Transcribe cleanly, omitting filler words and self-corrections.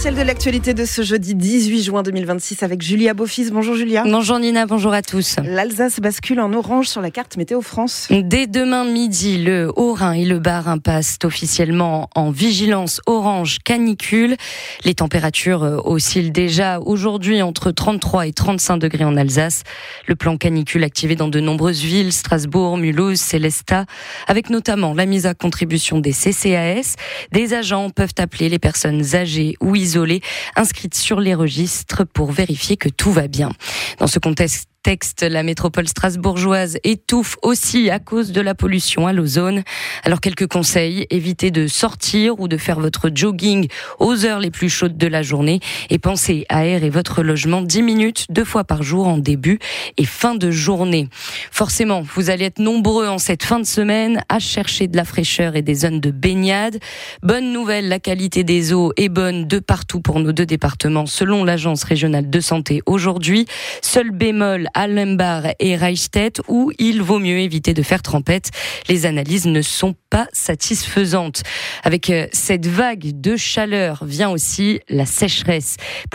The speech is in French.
L'essentiel de l'actualité de ce jeudi 18 juin 2026 avec Julia Beaufils. Bonjour Julia. Bonjour Nina, bonjour à tous. L'Alsace bascule en orange sur la carte Météo France. Dès demain midi, le Haut-Rhin et le Bas-Rhin passent officiellement en vigilance orange canicule. Les températures oscillent déjà aujourd'hui entre 33 et 35 degrés en Alsace. Le plan canicule activé dans de nombreuses villes, Strasbourg, Mulhouse, Sélestat, avec notamment la mise à contribution des CCAS. Des agents peuvent appeler les personnes âgées ou isolées inscrites sur les registres pour vérifier que tout va bien. Dans ce contexte, la métropole strasbourgeoise étouffe aussi à cause de la pollution à l'ozone. Alors quelques conseils, évitez de sortir ou de faire votre jogging aux heures les plus chaudes de la journée et pensez à aérer votre logement 10 minutes 2 fois par jour en début et fin de journée. Forcément, vous allez être nombreux en cette fin de semaine à chercher de la fraîcheur et des zones de baignade. Bonne nouvelle, la qualité des eaux est bonne de partout pour nos 2 départements selon l'agence régionale de santé aujourd'hui. Seul bémol à Lembar et Reichstätt où il vaut mieux éviter de faire trempette. Les analyses ne sont pas satisfaisantes. Avec cette vague de chaleur vient aussi la sécheresse.